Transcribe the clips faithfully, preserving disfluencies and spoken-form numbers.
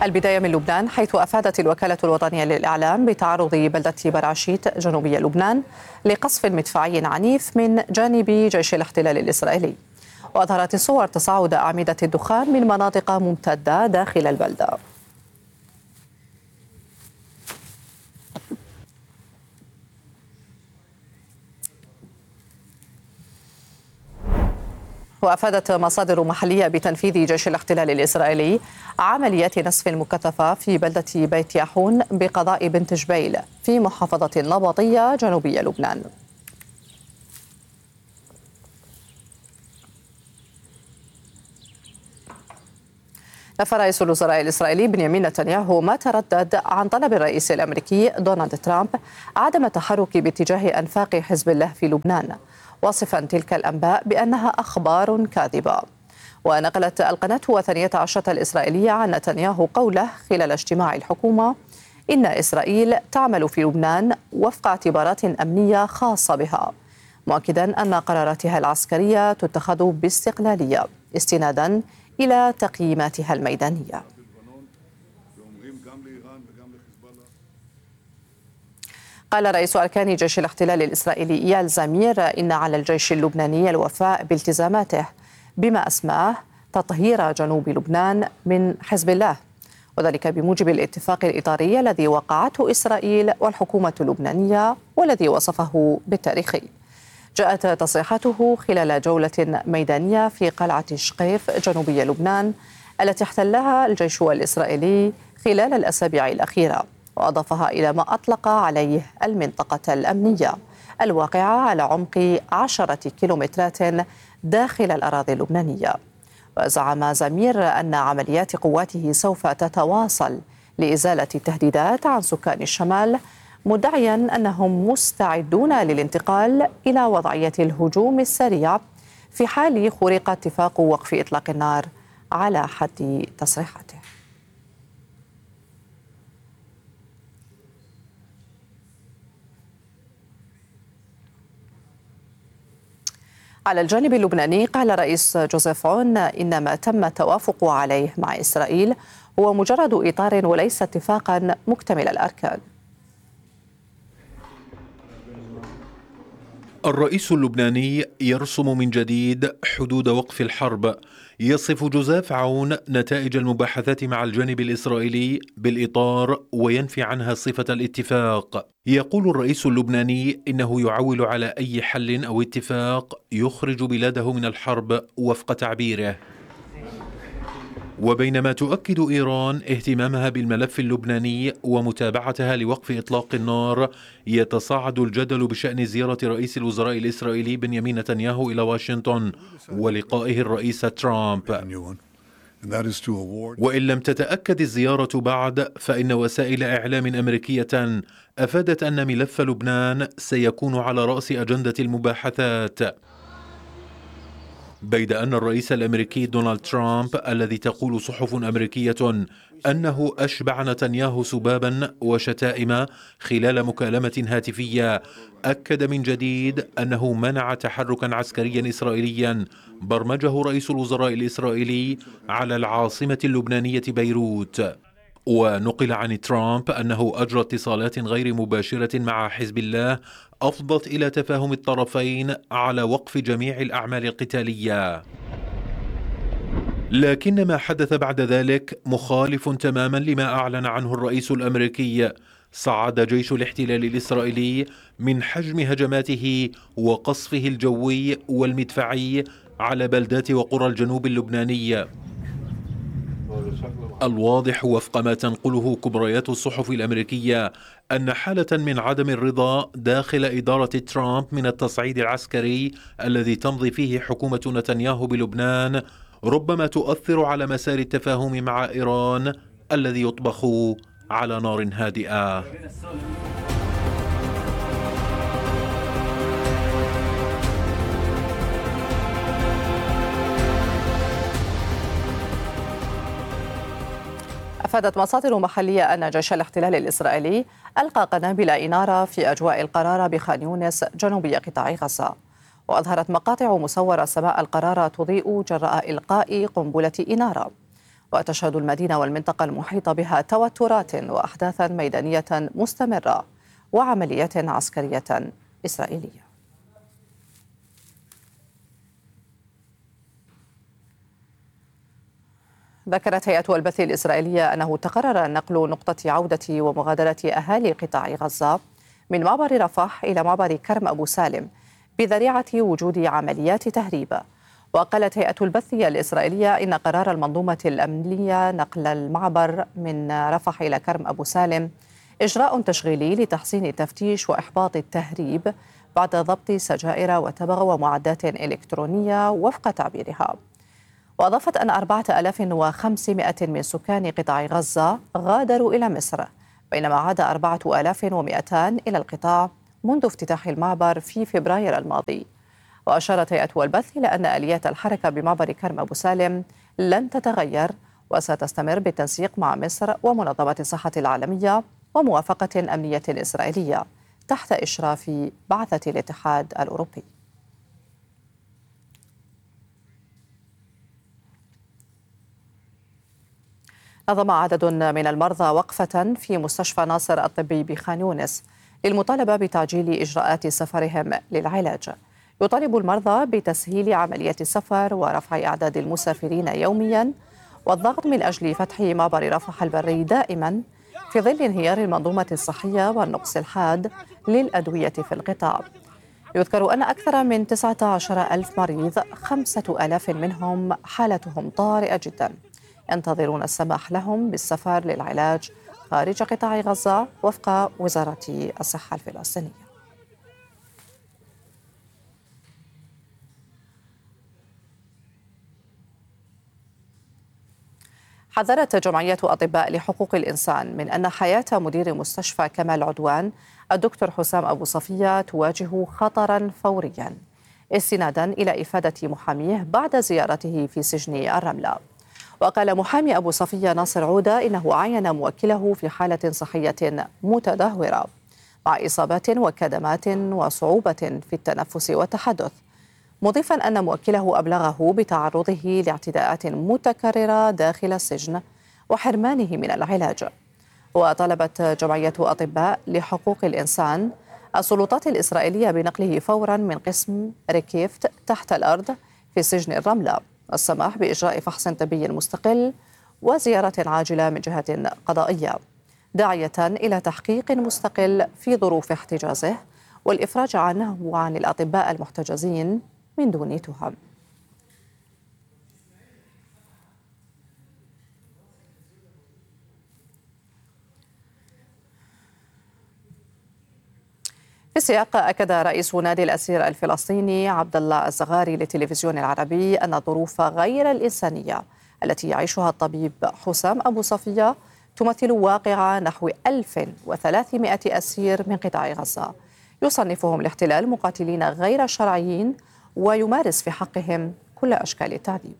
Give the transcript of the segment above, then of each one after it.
البداية من لبنان، حيث أفادت الوكالة الوطنية للإعلام بتعرض بلدة برعشيت جنوبي لبنان لقصف مدفعي عنيف من جانب جيش الاحتلال الإسرائيلي. وأظهرت الصور تصاعد أعمدة الدخان من مناطق ممتدة داخل البلدة. وأفادت مصادر محلية بتنفيذ جيش الاحتلال الإسرائيلي عمليات نسف مكثفة في بلدة بيت ياحون بقضاء بنت جبيل في محافظة النبطية جنوبي لبنان. نفى رئيس الوزراء الإسرائيلي بنيامين نتنياهو ما تردد عن طلب الرئيس الأمريكي دونالد ترامب عدم التحرك باتجاه أنفاق حزب الله في لبنان، واصفا تلك الأنباء بأنها أخبار كاذبة. ونقلت القناة الثانية عشرة الإسرائيلية عن نتنياهو قوله خلال اجتماع الحكومة إن إسرائيل تعمل في لبنان وفق اعتبارات أمنية خاصة بها، مؤكدا أن قراراتها العسكرية تتخذ باستقلالية استنادا إلى تقييماتها الميدانية. قال رئيس أركان جيش الاحتلال الإسرائيلي إيال زمير إن على الجيش اللبناني الوفاء بالتزاماته بما أسماه تطهير جنوب لبنان من حزب الله، وذلك بموجب الاتفاق الإطاري الذي وقعته إسرائيل والحكومة اللبنانية والذي وصفه بالتاريخي. جاءت تصريحاته خلال جولة ميدانية في قلعة شقيف جنوبي لبنان التي احتلها الجيش الإسرائيلي خلال الأسابيع الأخيرة، وأضافها إلى ما أطلق عليه المنطقة الأمنية الواقعة على عمق عشرة كيلومترات داخل الأراضي اللبنانية. وزعم زمير أن عمليات قواته سوف تتواصل لإزالة التهديدات عن سكان الشمال، مدعيا أنهم مستعدون للانتقال إلى وضعية الهجوم السريع في حال خرق اتفاق وقف إطلاق النار على حد تصريحاته. على الجانب اللبناني قال الرئيس جوزيف عون إن ما تم التوافق عليه مع إسرائيل هو مجرد إطار وليس اتفاقا مكتمل الأركان. الرئيس اللبناني يرسم من جديد حدود وقف الحرب. يصف جوزيف عون نتائج المباحثات مع الجانب الإسرائيلي بالإطار وينفي عنها صفة الاتفاق. يقول الرئيس اللبناني إنه يعول على أي حل أو اتفاق يخرج بلاده من الحرب وفق تعبيره. وبينما تؤكد إيران اهتمامها بالملف اللبناني ومتابعتها لوقف إطلاق النار، يتصاعد الجدل بشأن زيارة رئيس الوزراء الإسرائيلي بنيامين نتنياهو إلى واشنطن ولقائه الرئيس ترامب. وإن لم تتأكد الزيارة بعد، فإن وسائل إعلام أمريكية أفادت أن ملف لبنان سيكون على رأس أجندة المباحثات، بيد أن الرئيس الأمريكي دونالد ترامب الذي تقول صحف أمريكية أنه أشبع نتنياهو سبابا وشتائم خلال مكالمة هاتفية، أكد من جديد أنه منع تحركا عسكريا إسرائيليا برمجه رئيس الوزراء الإسرائيلي على العاصمة اللبنانية بيروت. ونقل عن ترامب أنه أجرى اتصالات غير مباشرة مع حزب الله أفضت إلى تفاهم الطرفين على وقف جميع الأعمال القتالية. لكن ما حدث بعد ذلك مخالف تماما لما أعلن عنه الرئيس الأمريكي. صعد جيش الاحتلال الإسرائيلي من حجم هجماته وقصفه الجوي والمدفعي على بلدات وقرى الجنوب اللبناني. الواضح وفق ما تنقله كبريات الصحف الأمريكية أن حالة من عدم الرضا داخل إدارة ترامب من التصعيد العسكري الذي تمضي فيه حكومة نتنياهو بلبنان ربما تؤثر على مسار التفاهم مع إيران الذي يطبخ على نار هادئة. أفادت مصادر محلية أن جيش الاحتلال الإسرائيلي ألقى قنابل إنارة في أجواء القرارة بخان يونس جنوبي قطاع غزة، وأظهرت مقاطع مصورة سماء القرارة تضيء جراء إلقاء قنبلة إنارة. وتشهد المدينة والمنطقة المحيطة بها توترات وأحداثا ميدانية مستمرة وعمليات عسكرية إسرائيلية. ذكرت هيئة البث الإسرائيلية أنه تقرر نقل نقطة عودة ومغادرة أهالي قطاع غزة من معبر رفح إلى معبر كرم أبو سالم بذريعة وجود عمليات تهريب. وقالت هيئة البث الإسرائيلية إن قرار المنظومة الأمنية نقل المعبر من رفح إلى كرم أبو سالم إجراء تشغيلي لتحسين التفتيش وإحباط التهريب بعد ضبط سجائر وتبغ ومعدات إلكترونية وفق تعبيرها. وأضافت أن أربعة آلاف وخمسمائة من سكان قطاع غزة غادروا إلى مصر، بينما عاد أربعة آلاف ومئتين إلى القطاع منذ افتتاح المعبر في فبراير الماضي. وأشارت هيئة البث إلى أن آليات الحركة بمعبر كرم أبو سالم لن تتغير وستستمر بالتنسيق مع مصر ومنظمة الصحة العالمية وموافقة أمنية إسرائيلية تحت إشراف بعثة الاتحاد الأوروبي. نظم عدد من المرضى وقفة في مستشفى ناصر الطبي بخان يونس للمطالبة بتعجيل إجراءات سفرهم للعلاج. يطالب المرضى بتسهيل عملية السفر ورفع أعداد المسافرين يوميا والضغط من أجل فتح معبر رفح البري دائما في ظل انهيار المنظومة الصحية والنقص الحاد للأدوية في القطاع. يذكر أن أكثر من تسعة عشر ألف مريض، خمسة آلاف منهم حالتهم طارئة جدا، ينتظرون السماح لهم بالسفر للعلاج خارج قطاع غزة وفق وزارة الصحة الفلسطينية. حذرت جمعية أطباء لحقوق الإنسان من أن حياة مدير مستشفى كمال عدوان الدكتور حسام أبو صفية تواجه خطرا فوريا، استنادا إلى إفادة محاميه بعد زيارته في سجن الرملة. وقال محامي أبو صفية ناصر عودة إنه عين موكله في حالة صحية متدهورة مع إصابات وكدمات وصعوبة في التنفس والتحدث، مضيفا أن موكله أبلغه بتعرضه لاعتداءات متكررة داخل السجن وحرمانه من العلاج. وطلبت جمعية أطباء لحقوق الإنسان السلطات الإسرائيلية بنقله فورا من قسم ركيفت تحت الأرض في سجن الرملة، والسماح بإجراء فحص طبي مستقل وزيارة عاجلة من جهة قضائية، داعية إلى تحقيق مستقل في ظروف احتجازه والإفراج عنه وعن الأطباء المحتجزين من دون تهم. في السياق أكد رئيس نادي الأسير الفلسطيني عبد الله الزغاري للتلفزيون العربي أن الظروف غير الإنسانية التي يعيشها الطبيب حسام أبو صفية تمثل واقع نحو ألف وثلاثمائة أسير من قطاع غزة، يصنفهم الاحتلال مقاتلين غير شرعيين ويمارس في حقهم كل أشكال التعذيب.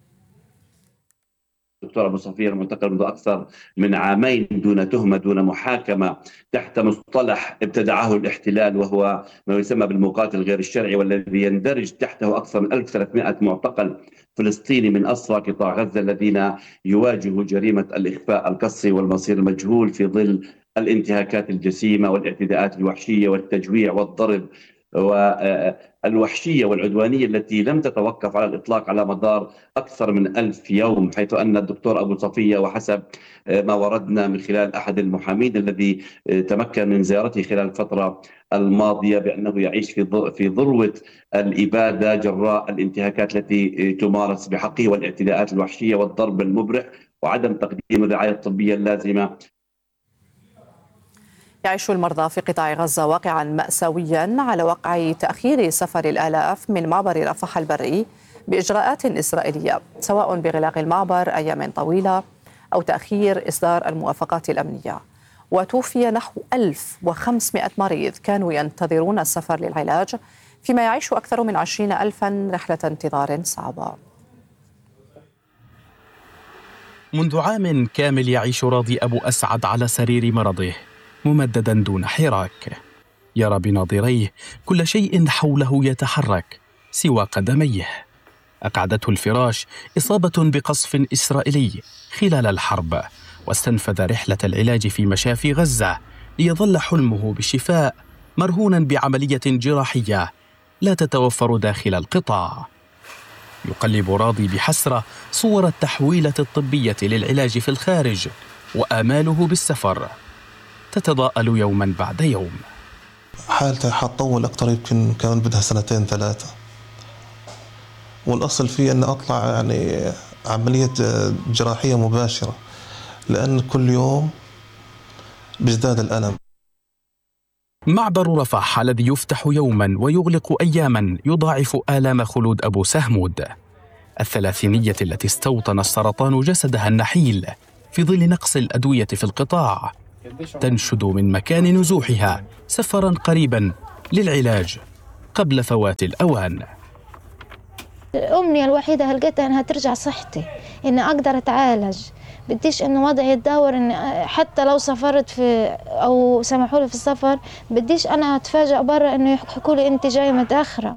الدكتور أبو صفية المعتقل منذ أكثر من عامين دون تهمة دون محاكمة تحت مصطلح ابتدعه الاحتلال وهو ما يسمى بالمقاتل غير الشرعي، والذي يندرج تحته أكثر من ألف وثلاثمائة معتقل فلسطيني من أسرى قطاع غزة الذين يواجهوا جريمة الإخفاء القسري والمصير المجهول في ظل الانتهاكات الجسيمة والاعتداءات الوحشية والتجويع والضرب والوحشية والعدوانية التي لم تتوقف على الإطلاق على مدار أكثر من ألف يوم، حيث أن الدكتور أبو صفية وحسب ما وردنا من خلال أحد المحامين الذي تمكن من زيارته خلال الفترة الماضية بأنه يعيش في في ذروة الإبادة جراء الانتهاكات التي تمارس بحقه والاعتداءات الوحشية والضرب المبرح وعدم تقديم الرعاية الطبية اللازمة. يعيش المرضى في قطاع غزة واقعا مأساويا على وقع تأخير سفر الآلاف من معبر رفح البري بإجراءات إسرائيلية، سواء بإغلاق المعبر أيام طويلة أو تأخير إصدار الموافقات الأمنية. وتوفي نحو ألف وخمسمائة مريض كانوا ينتظرون السفر للعلاج، فيما يعيش أكثر من عشرين ألفا رحلة انتظار صعبة. منذ عام كامل يعيش راضي أبو أسعد على سرير مرضه ممددا دون حراك، يرى بناظريه كل شيء حوله يتحرك سوى قدميه. أقعدته الفراش إصابة بقصف إسرائيلي خلال الحرب، واستنفذ رحلة العلاج في مشافي غزة ليظل حلمه بالشفاء مرهونا بعملية جراحية لا تتوفر داخل القطاع. يقلب راضي بحسرة صور التحويلة الطبية للعلاج في الخارج، وآماله بالسفر تتضاءل يوما بعد يوم. حالته حتطول أكتر، يمكن كمان بدها سنتين ثلاثة، والأصل فيه أن أطلع يعني عملية جراحية مباشرة، لأن كل يوم بيزداد الألم. معبر رفح الذي يفتح يوما ويغلق أياما يضاعف آلام خلود أبو سهمود، الثلاثينية التي استوطن السرطان جسدها النحيل في ظل نقص الأدوية في القطاع، تنشد من مكان نزوحها سفرا قريبا للعلاج قبل فوات الأوان. الأمنية الوحيدة هلقيتها أنها ترجع صحتي، إني أقدر أتعالج. بديش إنه وضعي يتدهور، إن حتى لو سافرت في أو سمحوا لي في السفر بديش أنا أتفاجأ برا إنه يحكوا لي أنت جاي متأخرة.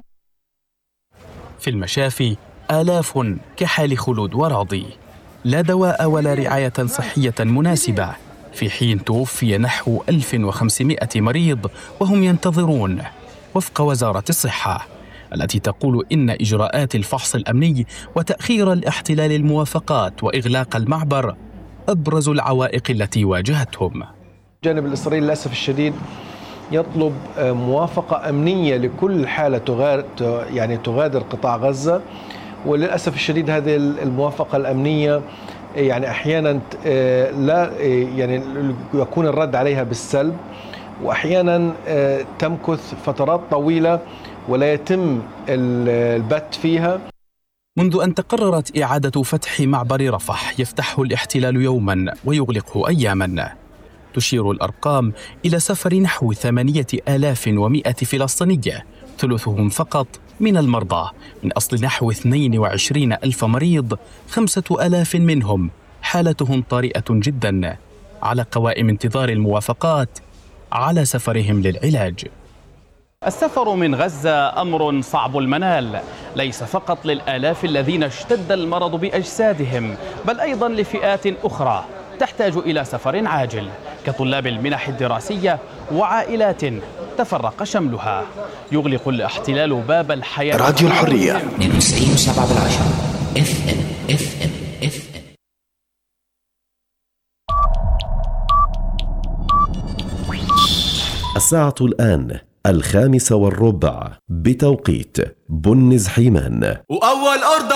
في المشافي آلاف كحال خلود وراضي، لا دواء ولا رعاية صحية مناسبة، في حين توفي نحو ألف وخمسمائة مريض وهم ينتظرون، وفق وزارة الصحة التي تقول إن إجراءات الفحص الأمني وتأخير الاحتلال الموافقات وإغلاق المعبر أبرز العوائق التي واجهتهم. الجانب الإسرائيلي للأسف الشديد يطلب موافقة أمنية لكل حالة تغادر يعني تغادر قطاع غزة، وللأسف الشديد هذه الموافقة الأمنية يعني أحيانا لا يعني يكون الرد عليها بالسلب، وأحيانا تمكث فترات طويلة ولا يتم البت فيها. منذ أن تقررت إعادة فتح معبر رفح يفتحه الاحتلال يوما ويغلقه أياما، تشير الأرقام إلى سفر نحو ثمانية آلاف ومائة فلسطيني، ثلثهم فقط من المرضى، من أصل نحو اثنين وعشرين ألف مريض، خمسة آلاف منهم حالتهم طارئة جدا على قوائم انتظار الموافقات على سفرهم للعلاج. السفر من غزة أمر صعب المنال، ليس فقط للآلاف الذين اشتد المرض بأجسادهم، بل أيضا لفئات أخرى تحتاج إلى سفر عاجل، كطلاب المنح الدراسية وعائلات تفرق شملها. يغلق الاحتلال باب الحياة. راديو الحرية اثنين وتسعين وسبعة بالعشرة اف ام اف ام اف ام. الساعة الآن الخامسة والربع بتوقيت بنز حيمان. وأول أرض